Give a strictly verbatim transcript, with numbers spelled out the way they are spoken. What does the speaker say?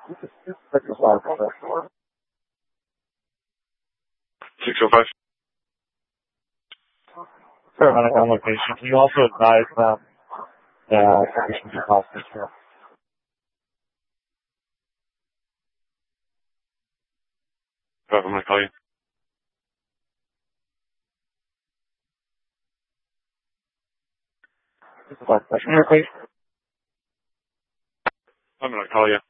six oh five. Paramedic on location. Can you also advise them that conditions are positive here? I'm going to call you. This is my question here, please. I'm going to call you.